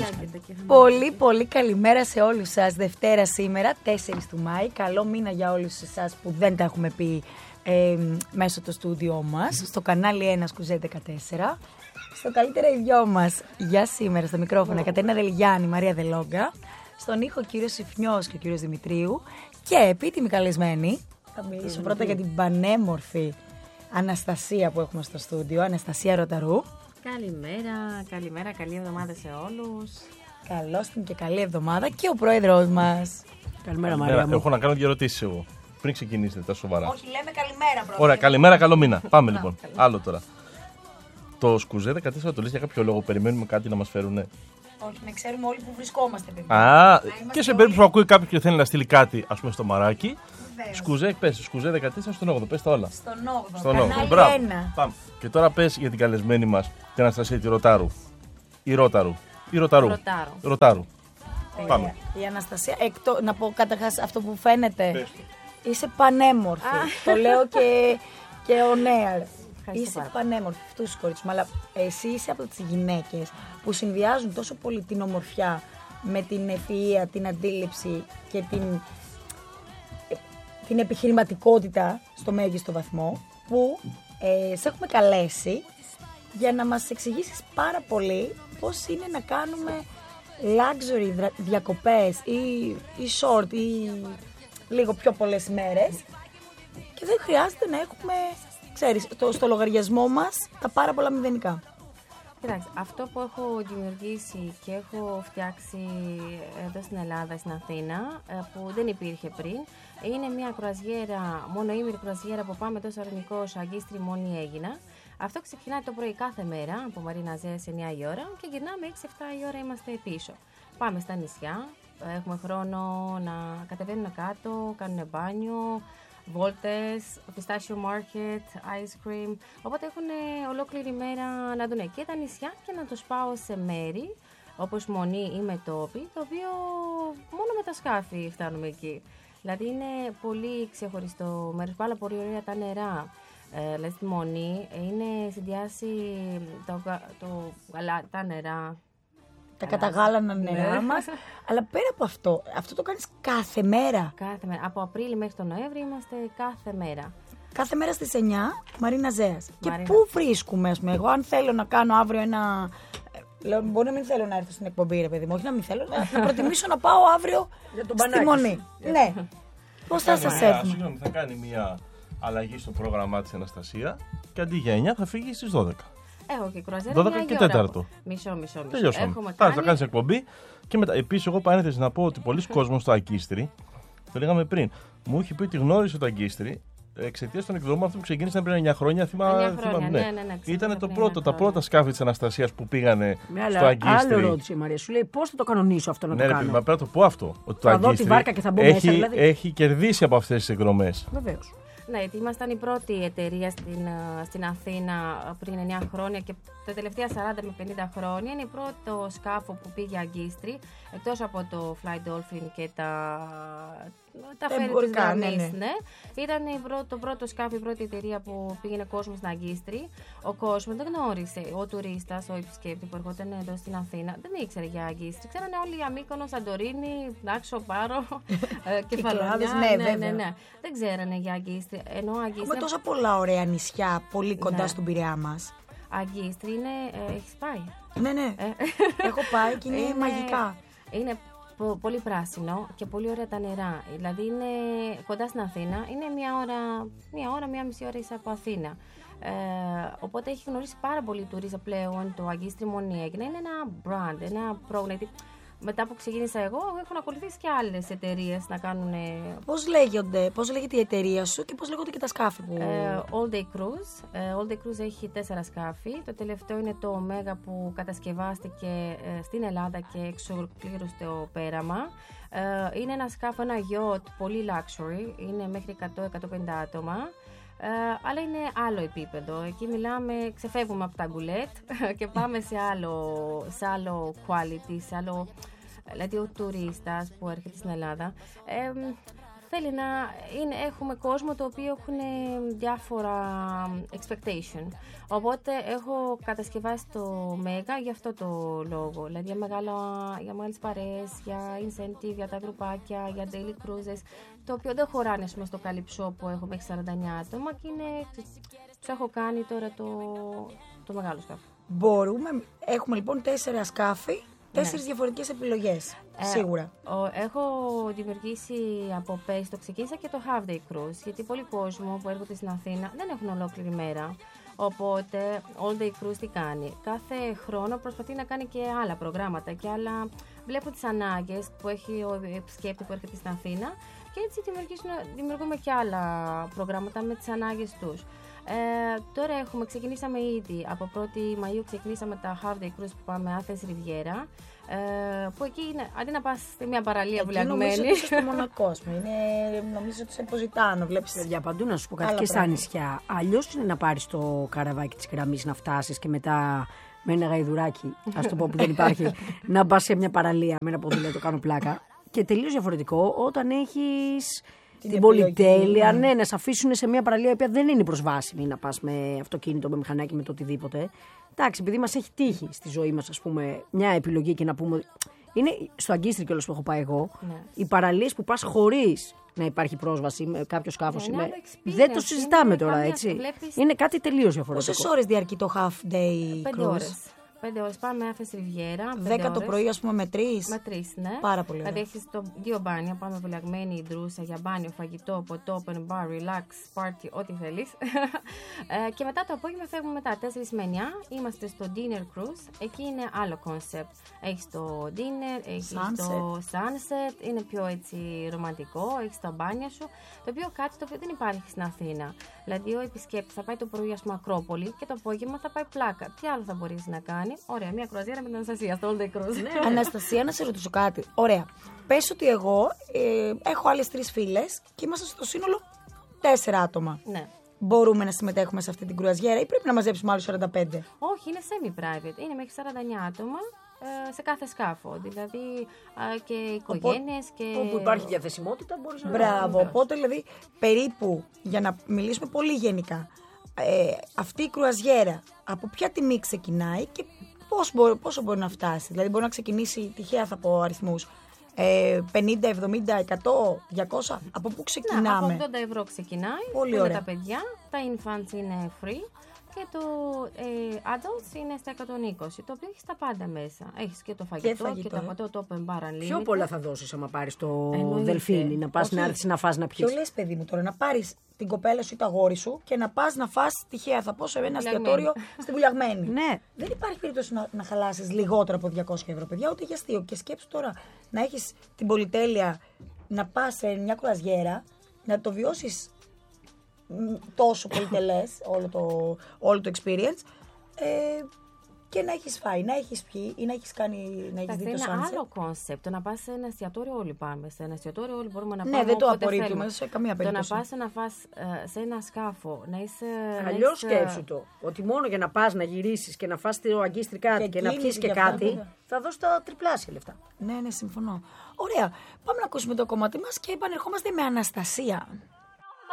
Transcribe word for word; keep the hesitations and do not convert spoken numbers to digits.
Πολύ πολύ καλημέρα σε όλους σας. Δευτέρα σήμερα, τέσσερις του Μάη. Καλό μήνα για όλους εσάς που δεν τα έχουμε πει ε, μέσω το στούντιό μας. Στο κανάλι ένα Κουζέ δεκατέσσερα. Στο καλύτερα οι δυο μας για σήμερα στο μικρόφωνο Κατερίνα Δελιγιάννη, Μαρία Δελόγκα. Στον ήχο ο κύριος Συφνιός και ο κύριος Δημητρίου. Και επίτιμη καλεσμένη. Θα μιλήσω πρώτα για την πανέμορφη Αναστασία που έχουμε στο στούντιο. Αναστασία Ρωταρού. Καλημέρα, καλημέρα, καλή εβδομάδα σε όλους. Καλώς την και καλή εβδομάδα και ο πρόεδρος μας. Καλημέρα, Μαρία. Έχω να κάνω δύο ερωτήσεις εγώ. Πριν ξεκινήσετε τα σοβαρά. Όχι, λέμε καλημέρα πρώτα. Ωραία, καλημέρα, καλό μήνα. Πάμε λοιπόν. Άλλο τώρα. Το Σκουζέ δεκατέσσερα το λες για κάποιο λόγο. Περιμένουμε κάτι να μας φέρουνε. Όχι, να ξέρουμε όλοι που βρισκόμαστε, παιδιά. Α, και σε περίπτωση που ακούει κάποιο και θέλει να στείλει κάτι, ας πούμε στο μαράκι. Σκουζέ, πες, Σκουζέ δεκατέσσερα στον όγδοο, πες τα όλα. Στον όγδοο, στον όγδοο. Μπράβο. Πάμε. Και τώρα πες για την καλεσμένη μας, την Αναστασία τη Ρωτάρου. Η Ρώταρου. Η Ρωταρού. Ρωτάρου. Ρωτάρου. Πάμε. Η Αναστασία, εκτό, να πω καταρχάς αυτό που φαίνεται. Είσαι πανέμορφη. Το λέω και, και on air. Είσαι πανέμορφη, αυτούς τους κορίτσους. Αλλά εσύ είσαι από τις γυναίκες που συνδυάζουν τόσο πολύ την ομορφιά με την ευφυΐα, την αντίληψη και την, την επιχειρηματικότητα στο μέγιστο βαθμό, που ε, σε έχουμε καλέσει για να μας εξηγήσεις πάρα πολύ πώς είναι να κάνουμε luxury διακοπές ή, ή short ή λίγο πιο πολλές μέρες και δεν χρειάζεται να έχουμε, ξέρεις, το, στο λογαριασμό μας τα πάρα πολλά μηδενικά. Κοιτάξτε, αυτό που έχω δημιουργήσει και έχω φτιάξει εδώ στην Ελλάδα, στην Αθήνα, που δεν υπήρχε πριν, είναι μια κρουαζιέρα, μονοήμερη κρουαζιέρα που πάμε τόσο Σαλονικός, Αγκίστρι, Μόνη Έγινα. Αυτό ξεκινάει το πρωί κάθε μέρα από Μαρίνα Ζέα σε εννιά η ώρα και γυρνάμε έξι εφτά η ώρα, είμαστε πίσω. Πάμε στα νησιά, έχουμε χρόνο να κατεβαίνουμε κάτω, κάνουν μπάνιο, βόλτες, pistachio market, ice cream. Οπότε έχουν ολόκληρη μέρα να δουν και τα νησιά και να τους πάω σε μέρη όπως Μονή ή Μετώπη, το οποίο μόνο με τα σκάφη φτάνουμε εκεί. Δηλαδή είναι πολύ ξεχωριστό μέρος, πάρα πολύ ωραία τα νερά. Ε, δηλαδή στη Μονή είναι συνδυάσει το, το, τα νερά. Τα καταγάλανα νερά μας. Αλλά πέρα από αυτό, αυτό το κάνεις κάθε μέρα. Κάθε μέρα. Από Απρίλη μέχρι τον Νοέμβρη είμαστε κάθε μέρα. Κάθε μέρα στις εννιά, Μαρίνα Ζέας. Και Μαρίνα. πού βρίσκουμε, ας πούμε, εγώ αν θέλω να κάνω αύριο ένα... Λέω, μπορεί να μην θέλω να έρθω στην εκπομπή, ρε παιδί μου, όχι να μην θέλω, να προτιμήσω να πάω αύριο στη Μονή. Ναι. Πώς θα σας έρθουμε. Συγγνώμη, θα κάνει μια αλλαγή στο πρόγραμμά της Αναστασία και αντί για εννιά θα φύγει στις δώδεκα. Έχω και κρουαζιέρα. δώδεκα και τέταρτο. Μισό, μισό, μισό. Τελειώσαμε. Έχουμε Θα κάνει... κάνεις εκπομπή και μετά. Επίσης, εγώ παρένθεση να πω ότι πολλοί κόσμος στο Αγκίστρι, το λέγαμε πριν, μου είχε πει ότι γνώρισε το Αγκίστρι εξαιτίας των εκδρομών αυτών που ξεκίνησαν πριν εννιά χρόνια. Θυμάμαι, ναι, ναι, ναι, ναι, ήταν το πρώτο, τα πρώτα σκάφη της Αναστασίας που πήγανε ναι, στο Αγκίστρι. Άλλο ρώτησε η Μαρία, σου λέει πώς θα το κανονίσω αυτό να ναι, το ναι, κάνω. Ναι, πρέπει να το πω αυτό. Ότι το θα δω τη βάρκα και θα μπω έχει, μέσα, δηλαδή. Έχει κερδίσει από αυτές τις εκδρομές. Βεβαίως. Ναι, γιατί ήμασταν η πρώτη εταιρεία στην, στην Αθήνα πριν εννιά χρόνια και τα τελευταία σαράντα με πενήντα χρόνια είναι πρώτο σκάφο που πήγε Αγκίστρι, εκτός από το Fly Dolphin και τα, τα φέρει της γραμμής. Ναι, ναι. Ήταν πρώτο, το πρώτο σκάφο, η πρώτη εταιρεία που πήγαινε κόσμο στην Αγκίστρι. Ο κόσμος δεν γνώρισε, ο τουρίστας, ο επισκέπτη που ερχόταν εδώ στην Αθήνα, δεν ήξερε για Αγκίστρι. Ξέρανε όλοι για Μύκονο, Σαντορίνη, Νάξο, Πάρο, Κεφαλαιάδες. Ναι, ναι, ναι, ναι. Δεν ξέρανε για Αγκίστρι. Ενώ Αγκίστρι... Έχουμε τόσα πολλά ωραία νησιά, πολύ κοντά ναι. στον Πειραιά μας. Αγκίστρι είναι... Ε, έχεις πάει? Ναι, ναι. Ε. Έχω πάει και είναι, είναι μαγικά. Είναι πο, πολύ πράσινο και πολύ ωραία τα νερά. Δηλαδή είναι κοντά στην Αθήνα. Είναι μια ώρα, μια ώρα, μια μισή ώρα είσαι από Αθήνα. Ε, οπότε έχει γνωρίσει πάρα πολύ τουρίστα πλέον το Αγκίστρι Μονή Έγινα. Είναι ένα brand, ένα πρόγραμμα. Μετά που ξεκίνησα εγώ, έχουν ακολουθήσει και άλλες εταιρείες να κάνουν. Πώς λέγονται, πώς λέγεται η εταιρεία σου και πώς λέγονται και τα σκάφη που. Ε, All Day Cruise. Ε, All Day Cruise έχει τέσσερα σκάφη. Το τελευταίο είναι το Omega που κατασκευάστηκε ε, στην Ελλάδα και εξολοκλήρωσε το πέραμα. Ε, είναι ένα σκάφο, ένα yacht πολύ luxury. Είναι μέχρι εκατό με εκατόν πενήντα άτομα. Ε, αλλά είναι άλλο επίπεδο. Εκεί μιλάμε, ξεφεύγουμε από τα γκουλέτ και πάμε σε άλλο, σε άλλο quality, σε άλλο, δηλαδή ο τουρίστας που έρχεται στην Ελλάδα ε, θέλει να είναι, έχουμε κόσμο το οποίο έχουν διάφορα expectation. Οπότε έχω κατασκευάσει το Μέγα για αυτό το λόγο. Δηλαδή για, μεγάλα, για μεγάλες παρέες, για incentive, για τα γκρουπάκια, για daily cruises, το οποίο δεν χωράνε πούμε, στο καλυψό που έχω μέχρι σαράντα εννιά άτομα και είναι, τους έχω κάνει τώρα το, το μεγάλο σκάφο. Μπορούμε, έχουμε λοιπόν τέσσερα σκάφη, τέσσερις ναι. διαφορετικές επιλογές, ε, σίγουρα. Ο, έχω δημιουργήσει από πέρσι, το ξεκίνησα και το half day cruise, γιατί πολλοί κόσμο που έρχονται στην Αθήνα δεν έχουν ολόκληρη μέρα. Οπότε, all day cruise τι κάνει. Κάθε χρόνο προσπαθεί να κάνει και άλλα προγράμματα και άλλα. Βλέπω τις ανάγκες που έχει ο επισκέπτη που έρχεται στην Αθήνα και έτσι δημιουργούμε και άλλα προγράμματα με τις ανάγκες τους. Ε, τώρα έχουμε, ξεκινήσαμε ήδη από πρώτη Μαΐου, ξεκινήσαμε τα half day cruise που πάμε Athens Riviera. Ε, που εκεί είναι, αντί να πας σε μια παραλία βουλιαγμένη. Νομίζω ότι είσαι στο Μονακό, είναι, νομίζω ότι σε Ποζιτάνο, βλέπεις. Για παντού να σου πω κάτι και στα νησιά. Αλλιώς είναι να πάρεις το καραβάκι της γραμμής να φτάσεις και μετά με ένα γαϊδουράκι, ας το πω που δεν υπάρχει, να πας σε μια παραλία με ένα ποδήλατο, κάνω πλάκα. Και τελείως διαφορετικό όταν έχεις την, την πολυτέλεια, ναι, να σε αφήσουν σε μια παραλία η οποία δεν είναι προσβάσιμη να πας με αυτοκίνητο, με μηχανάκι, με το οτιδήποτε. Εντάξει, επειδή μας έχει τύχει στη ζωή μας, ας πούμε, μια επιλογή και να πούμε. Είναι στο Αγκίστρι κιόλας που έχω πάει εγώ. Ναι. Οι παραλίες που πας χωρίς να υπάρχει πρόσβαση με κάποιο σκάφος. Ναι, δεν το συζητάμε τώρα, έτσι. Βλέπεις... Είναι κάτι τελείως διαφορετικό. Πόσες ώρες διαρκεί το half day Πέντε cruise? Ώρες. Πέντε ώρες. Πάμε Athens Riviera. Δέκα το πρωί, ας πούμε, με τρεις. Με τρεις, ναι. Πάρα πολύ ωραία. Δηλαδή έχεις το, δύο μπάνια. Πάμε βουλιαγμένη ντρούσα για μπάνιο, φαγητό, ποτό, open bar, relax, party, ό,τι θέλεις. ε, και μετά το απόγευμα φεύγουμε μετά τέσσερις με εννιά. Είμαστε στο dinner cruise. Εκεί είναι άλλο concept. Έχεις το dinner, έχεις το sunset. Είναι πιο έτσι ρομαντικό. Έχεις τα μπάνια σου. Το οποίο κάτι το οποίο δεν υπάρχει στην Αθήνα. Δηλαδή ο επισκέπτης θα πάει το πρωί, ας πούμε, Ακρόπολη και το απόγευμα θα πάει πλάκα. Τι άλλο θα μπορείς να κάνει? Ωραία, μια κρουαζιέρα με την Αναστασία, στο all day cruise. Ναι. Αναστασία, να σε ρωτήσω κάτι. Ωραία. Πες ότι εγώ ε, έχω άλλες τρεις φίλες και είμαστε στο σύνολο τέσσερα άτομα. Ναι. Μπορούμε να συμμετέχουμε σε αυτή την κρουαζιέρα ή πρέπει να μαζέψουμε άλλους σαράντα πέντε? Όχι, είναι semi-private. Είναι μέχρι σαράντα εννιά άτομα ε, σε κάθε σκάφο. Δηλαδή ε, και οικογένειες και. Όπου υπάρχει διαθεσιμότητα μπορείς να. Μπράβο. Οπότε δηλαδή περίπου, για να μιλήσουμε πολύ γενικά, ε, αυτή η κρουαζιέρα από ποια τιμή ξεκινάει και πώς μπορεί, πόσο μπορεί να φτάσει? Δηλαδή μπορεί να ξεκινήσει, τυχαία θα πω αριθμούς, ε, πενήντα, εβδομήντα, εκατό, διακόσια, από πού ξεκινάμε? Να, από ογδόντα ευρώ ξεκινάει. Πολύ ωραία. Τα παιδιά, τα infants είναι free και το ε, adults είναι στα εκατόν είκοσι, το οποίο έχει τα πάντα μέσα. Έχεις και το φαγητό και, φαγητό, και το ποτό, το open bar unlimited. Πιο πολλά θα δώσεις άμα πάρεις το Δελφίνι, να πας να έρθεις να φας να πιεις. Ποιο λες, παιδί μου, τώρα να πάρεις την κοπέλα σου ή το αγόρι σου και να πας να φας τυχαία, θα πω, σε ένα εστιατόριο στη Βουλιαγμένη. Ναι. Δεν υπάρχει περίπτωση να, να χαλάσεις λιγότερο από διακόσια ευρώ, παιδιά, ούτε για αστείο. Και σκέψου τώρα να έχεις την πολυτέλεια να πας σε μια κρουαζιέρα, να το βιώσεις τόσο πολυτελές όλο το, όλο το experience, ε, και να έχεις φάει, να έχεις πιει ή να έχεις κάνει, να έχεις δει το sunset. Είναι άλλο concept. Το να πας σε ένα εστιατόριο, όλοι πάμε. Σε ένα εστιατόριο όλοι μπορούμε να πάμε. Ναι, δεν το απορρίπτουμε σε καμία περίπτωση. Το να πας να φας ε, σε ένα σκάφο, να είσαι. Αλλιώς σκέψου το. Ότι μόνο για να πας να γυρίσεις και να φας το αγκίστρι κάτι και, και να πιεις και κάτι, αυτά, θα δώσεις τα τριπλάσια λεφτά. Ναι, ναι, συμφωνώ. Ωραία. Πάμε να ακούσουμε το κομμάτι μας και επανερχόμαστε με Αναστασία.